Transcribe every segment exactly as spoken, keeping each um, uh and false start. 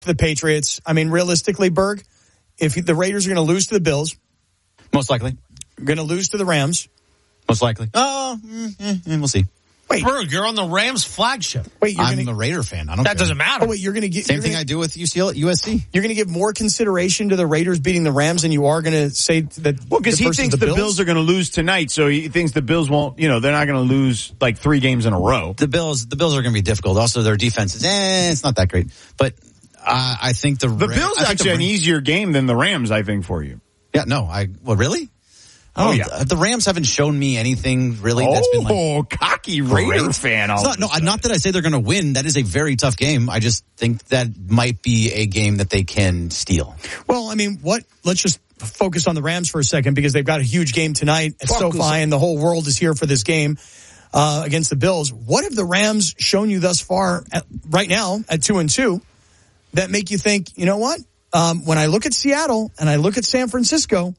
the Patriots. I mean, realistically, Berg, if the Raiders are going to lose to the Bills, most likely, going to lose to the Rams, most likely. Oh, mm, mm, we'll see. Wait, Berg, you're on the Rams flagship. Wait, you're I'm gonna, the Raider fan. I don't. That care. doesn't matter. Oh, wait, you're going to get same thing gonna, I do with U C L, U S C. You're going to give more consideration to the Raiders beating the Rams than you are going to say that. Well, because he thinks the Bills? Bills are going to lose tonight, so he thinks the Bills won't. You know, they're not going to lose like three games in a row. The Bills, the Bills are going to be difficult. Also, their defense is eh, it's not that great. But uh, I think the the Ra- Bills I actually the, an easier game than the Rams. I think for you. Yeah, no, I well really. Oh, oh yeah. The Rams haven't shown me anything really that's oh, been like... Oh, cocky Raider great. fan. It's not, no, not that I say they're going to win. That is a very tough game. I just think that might be a game that they can steal. Well, I mean, what? Let's just focus on the Rams for a second because they've got a huge game tonight at Focus. SoFi and the whole world is here for this game uh, against the Bills. What have the Rams shown you thus far at, right now at two and two that make you think, you know what? Um, when I look at Seattle and I look at San Francisco,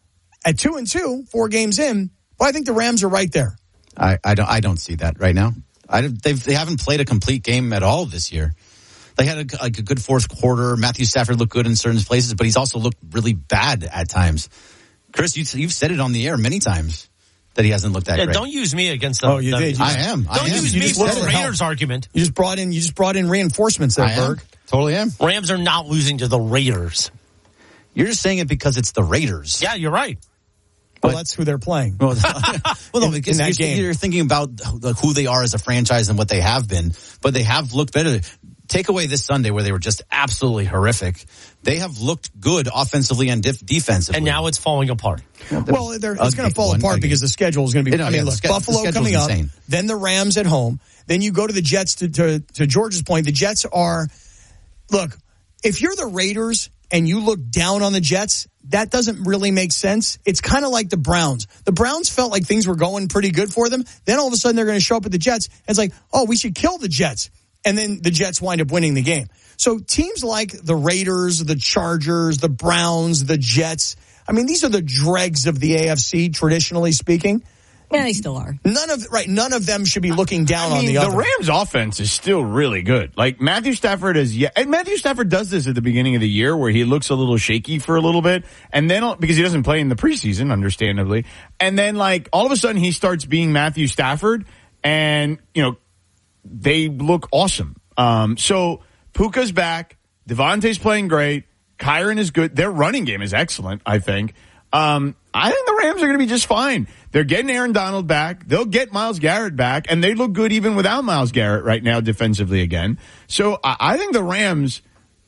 at two and two, four games in, well, I think the Rams are right there. I, I don't. I don't see that right now. I they've, they haven't played a complete game at all this year. They had a, like a good fourth quarter. Matthew Stafford looked good in certain places, but he's also looked really bad at times. Chris, you, you've said it on the air many times that he hasn't looked that yeah, great. Don't use me against them. Oh, you did. You I am. I don't am. use you me just for said the it. Raiders argument. You just brought in. You just brought in reinforcements there, I am. Berg. Totally am. Rams are not losing to the Raiders. You're just saying it because it's the Raiders. Yeah, you're right. Well, that's who they're playing. Well, well no, in, because in that you're, game. you're thinking about who they are as a franchise and what they have been, but they have looked better. Take away this Sunday where they were just absolutely horrific. They have looked good offensively and def- defensively. And now it's falling apart. Well, they're, it's going to fall apart again. because the schedule is going to be. You know, I mean, yeah, look, the ske- Buffalo the coming up, insane. then the Rams at home, then you go to the Jets. To, to to George's point, the Jets are. Look, if you're the Raiders and you look down on the Jets, that doesn't really make sense. It's kind of like the Browns. The Browns felt like things were going pretty good for them. Then all of a sudden they're going to show up at the Jets. And it's like, oh, we should kill the Jets. And then the Jets wind up winning the game. So teams like the Raiders, the Chargers, the Browns, the Jets, I mean, these are the dregs of the A F C, traditionally speaking. Yeah, they still are. None of right. None of them should be looking down I mean, on the other. The Rams' offense is still really good. Like Matthew Stafford is, yeah, and Matthew Stafford does this at the beginning of the year where he looks a little shaky for a little bit, and then because he doesn't play in the preseason, understandably, and then like all of a sudden he starts being Matthew Stafford, and you know they look awesome. Um, so Puka's back, Devontae's playing great, Kyron is good. Their running game is excellent, I think. Um, I think the Rams are going to be just fine. They're getting Aaron Donald back. They'll get Myles Garrett back, and they look good even without Myles Garrett right now defensively again. So I, I think the Rams,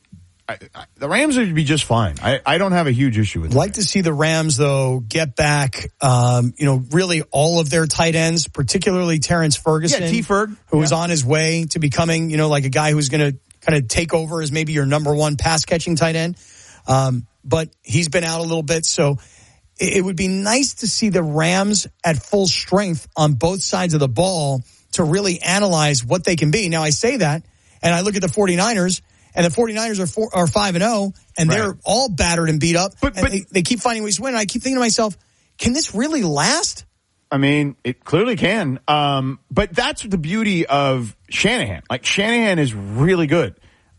I, I, the Rams would be just fine. I, I don't have a huge issue with it. Like to see the Rams, though, get back, um, you know, really all of their tight ends, particularly Terrence Ferguson. Yeah, T. Ferg. Who yeah. is on his way to becoming, you know, like a guy who's going to kind of take over as maybe your number one pass-catching tight end. Um, but he's been out a little bit, so it, it would be nice to see the Rams at full strength on both sides of the ball to really analyze what they can be. Now, I say that, and I look at the 49ers, and the 49ers are four, are five and oh, and Right. they're all battered and beat up, But- and but- they, they keep finding ways to win. And I keep thinking to myself, can this really last? I mean, it clearly can. Um, but that's the beauty of Shanahan. Like, Shanahan is really good.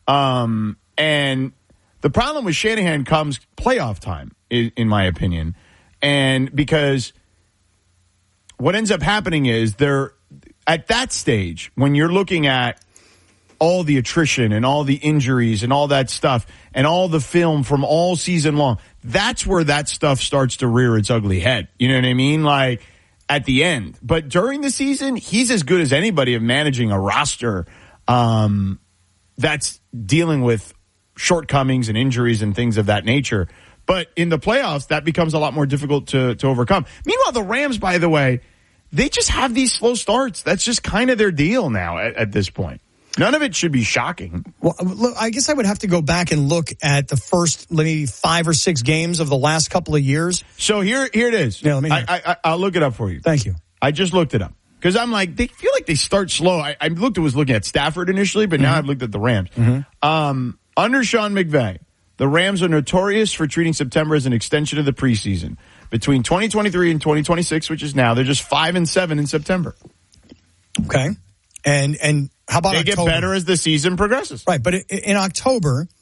Um, and the problem with Shanahan comes playoff time, in, in my opinion. And because what ends up happening is they're at that stage, when you're looking at all the attrition and all the injuries and all that stuff and all the film from all season long, that's where that stuff starts to rear its ugly head. You know what I mean? Like, at the end. But during the season, he's as good as anybody of managing a roster um, that's dealing with shortcomings and injuries and things of that nature. But in the playoffs, that becomes a lot more difficult to, to overcome. Meanwhile, the Rams, by the way, they just have these slow starts. That's just kind of their deal now at, at this point. None of it should be shocking. Well, look, I guess I would have to go back and look at the first maybe five or six games of the last couple of years. So here, here it is. Yeah, let me hear. I, I, I'll look it up for you. Thank you. I just looked it up because I'm like, they feel like they start slow. I, I looked, I was looking at Stafford initially, but now mm-hmm. I've looked at the Rams. Mm-hmm. Um, under Sean McVay, the Rams are notorious for treating September as an extension of the preseason. Between twenty twenty-three and twenty twenty-six, which is now, they're just five and seven in September. Okay. And, and how about they October? get better as the season progresses. Right. But in October,